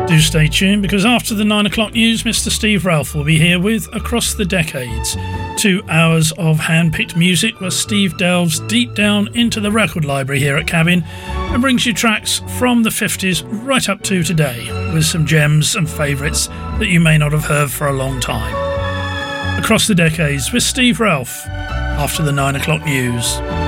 Do stay tuned, because after the 9 o'clock news, Mr. Steve Ralph will be here with Across the Decades. 2 hours of hand-picked music where Steve delves deep down into the record library here at Cabin and brings you tracks from the 50s right up to today, with some gems and favourites that you may not have heard for a long time. Across the Decades with Steve Ralph after the 9 o'clock news.